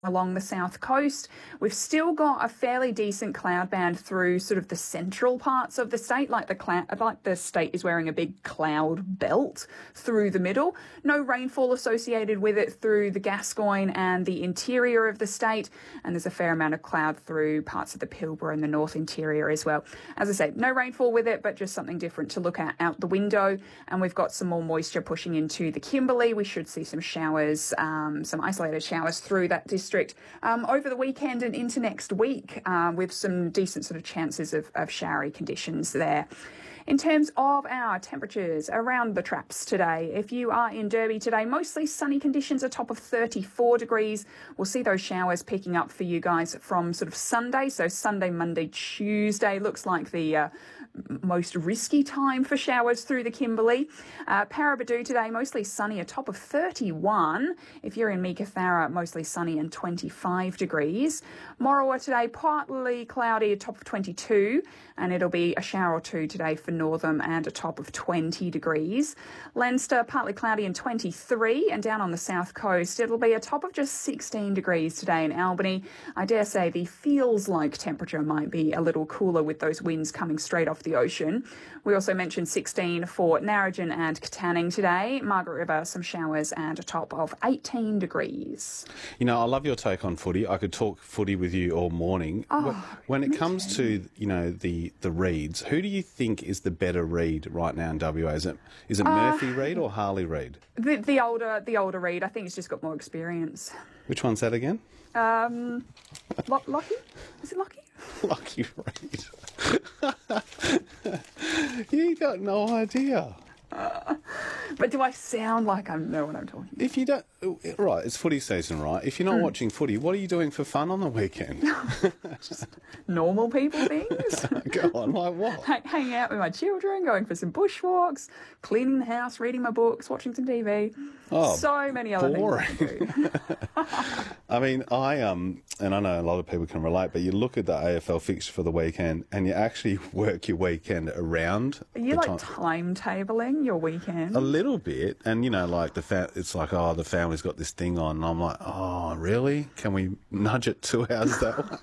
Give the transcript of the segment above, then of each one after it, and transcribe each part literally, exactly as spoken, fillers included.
along the south coast. We've still got a fairly decent cloud band through sort of the central parts of the state, like the cloud, like the state is wearing a big cloud belt through the middle. No rainfall associated with it through the Gascoyne and the interior of the state, and there's a fair amount of cloud through parts of the Pilbara and the north interior as well. As I say, no rainfall with it, but just something different to look at out the window. And we've got some more moisture pushing into the Kimberley. We should see some showers, um, some isolated showers through that district um, over the weekend and into next week, uh, with some decent sort of chances of, of showery conditions there. In terms of our temperatures around the traps today, if you are in Derby today, mostly sunny conditions, a top of thirty-four degrees. We'll see those showers picking up for you guys from sort of Sunday. So Sunday, Monday, Tuesday looks like the uh, most risky time for showers through the Kimberley. Uh, Paraburdoo today, mostly sunny, a top of thirty-one. If you're in Meekatharra, mostly sunny and twenty-five degrees. Morawa today, partly cloudy, a top of twenty-two, and it'll be a shower or two today for Northam and a top of twenty degrees. Leinster, partly cloudy and twenty-three, and down on the south coast, it'll be a top of just sixteen degrees today in Albany. I dare say the feels like temperature might be a little cooler with those winds coming straight off the ocean. We also mentioned sixteen for Narrogin and Katanning today. Margaret River, some showers and a top of eighteen degrees. You know, I love your take on footy. I could talk footy with you all morning. Oh, when it comes too. to, you know, the, the Reeds, who do you think is the better Reed right now in W A? Is it, is it Uh, Murphy Reed or Harley Reid? The, the older the older Reid, I think he's just got more experience. Which one's that again? Um, Lo- Lockie? Is it Lockie? Lucky Reid. You got no idea. Uh, but do I sound like I know what I'm talking about? If you don't, right, it's footy season, right? If you're not Mm. watching footy, what are you doing for fun on the weekend? Just normal people things. Go on, like what? Hang, hanging out with my children, going for some bushwalks, cleaning the house, reading my books, watching some T V. Oh, so many other boring. things I can do. I mean, I um, and I know a lot of people can relate, but you look at the A F L fixture for the weekend, and you actually work your weekend around. Are you the like time. timetabling your weekend? A little bit, and you know, like the fa- it's like, oh, the family's got this thing on, and I'm like, oh, really? Can we nudge it two hours that way?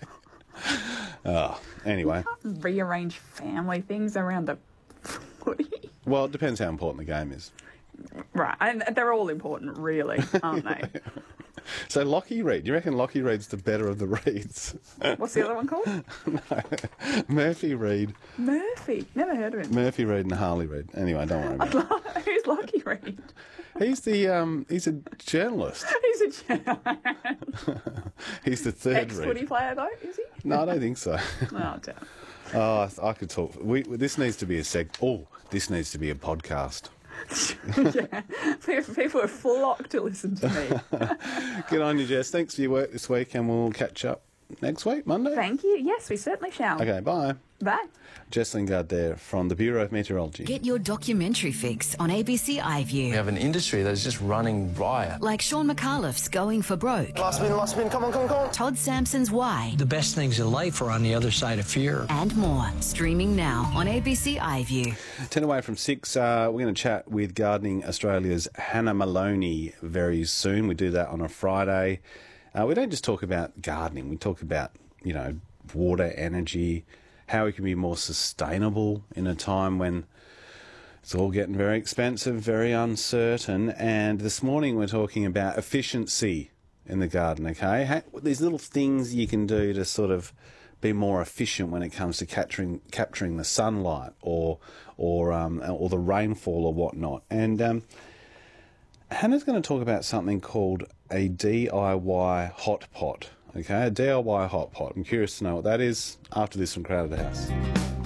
Oh, anyway. You can't rearrange family things around the footy. Well, it depends how important the game is. Right, and they're all important, really, aren't they? So Lockie Reid, you reckon Lockie Reid's the better of the Reids? What's the other one called? No. Murphy Reid. Murphy. Never heard of him. Murphy Reid and Harley Reid. Anyway, don't worry about it. Who's Lockie Reid? He's the um, he's a journalist. He's a journalist. He's the third Ex-footy Reid. player, though, is he? No, I don't think so. Oh, damn. Oh, I could talk. We, this needs to be a seg. Oh, this needs to be a podcast. Yeah, people are flocked to listen to me. Good on you, Jess. Thanks for your work this week, and we'll catch up next week, Monday. Thank you. Yes, we certainly shall. Okay, bye. Bye. Jess Lingard there from the Bureau of Meteorology. Get your documentary fix on A B C iView. We have an industry that is just running riot. Like Sean McAuliffe's Going for Broke. Last spin, last spin, come on, come on, come on. Todd Sampson's Why. The best things in life are on the other side of fear. And more. Streaming now on A B C iView. Ten away from six, uh, we're going to chat with Gardening Australia's Hannah Maloney very soon. We do that on a Friday. Uh, we don't just talk about gardening. We talk about, you know, water, energy, how we can be more sustainable in a time when it's all getting very expensive, very uncertain. And this morning we're talking about efficiency in the garden, okay? How, these little things you can do to sort of be more efficient when it comes to capturing capturing the sunlight or or um, or the rainfall or whatnot. And um, Hannah's going to talk about something called a D I Y hot pot. Okay, a D I Y hot pot. I'm curious to know what that is after this from Crowded House.